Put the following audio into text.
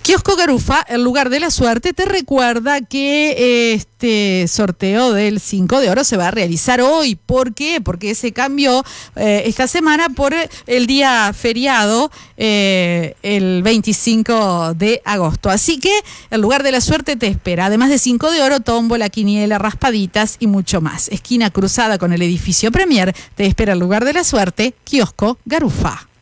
Kiosco Garufa, el lugar de la suerte, te recuerda que este sorteo del 5 de oro se va a realizar hoy. ¿Por qué? Porque se cambió esta semana por el día feriado, el 25 de agosto. Así que el lugar de la suerte te espera. Además de 5 de oro, tómbola, quiniela, raspaditas y mucho más. Esquina cruzada con el edificio Premier, te espera el lugar de la suerte, Kiosco Garufa.